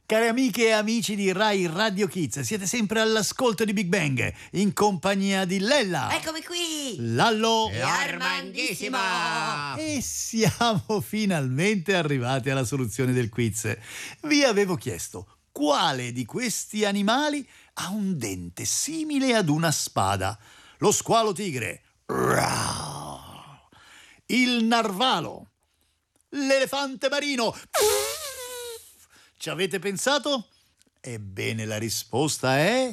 Cari amiche e amici di Rai Radio Kids, siete sempre all'ascolto di Big Bang, in compagnia di Lella. Eccomi qui! Lallo E Armandissimo! E siamo finalmente arrivati alla soluzione del quiz. Vi avevo chiesto quale di questi animali ha un dente simile ad una spada. Lo squalo tigre, il narvalo, l'elefante marino. Ci avete pensato? Ebbene, la risposta è...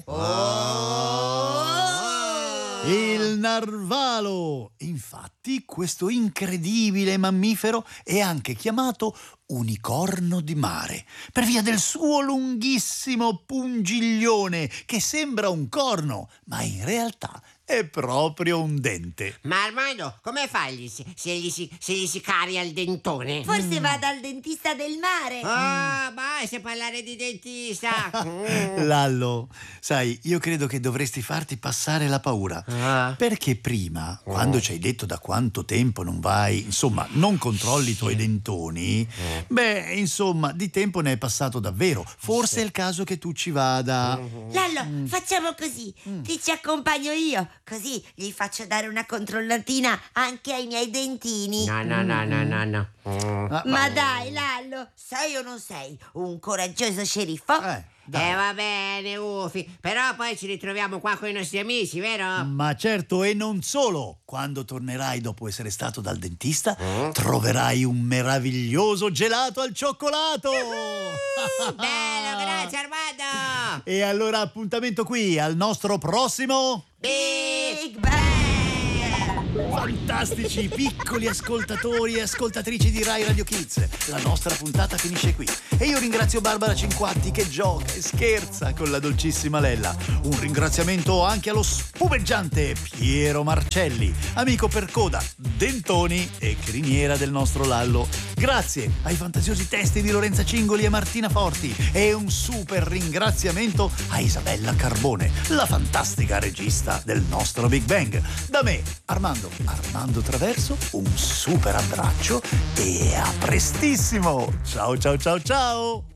il narvalo! Infatti, questo incredibile mammifero è anche chiamato unicorno di mare, per via del suo lunghissimo pungiglione che sembra un corno, ma in realtà è proprio un dente. Ma Armando, come fai se gli si caria il dentone? Forse va dal dentista del mare. Ah, basta parlare di dentista. Lallo, sai, io credo che dovresti farti passare la paura. Perché prima, quando ci hai detto da quanto tempo non vai, insomma, non controlli i tuoi dentoni, beh, insomma, di tempo ne è passato davvero. Forse è il caso che tu ci vada. Lallo, facciamo così. Ti ci accompagno io. Così gli faccio dare una controllatina anche ai miei dentini. No. Ma dai, Lallo, sei o non sei un coraggioso sceriffo? Va bene, Ufi. Però poi ci ritroviamo qua con i nostri amici, vero? Ma certo, e non solo. Quando tornerai dopo essere stato dal dentista, troverai un meraviglioso gelato al cioccolato. Bello, grazie Armando. E allora appuntamento qui al nostro prossimo Big Bang! Fantastici piccoli ascoltatori e ascoltatrici di Rai Radio Kids. La nostra puntata finisce qui. E io ringrazio Barbara Cinquatti che gioca e scherza con la dolcissima Lella. Un ringraziamento anche allo spumeggiante Piero Marcelli, amico per coda, dentoni e criniera del nostro Lallo. Grazie ai fantasiosi testi di Lorenza Cingoli e Martina Forti. E un super ringraziamento a Isabella Carbone, la fantastica regista del nostro Big Bang. Da me, Armando Traverso, un super abbraccio e a prestissimo! Ciao ciao ciao ciao!